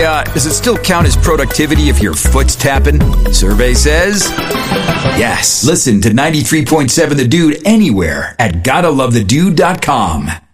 does it still count as productivity if your foot's tapping? Survey says yes. Listen to 93.7 The Dude anywhere at GottaLoveTheDude.com.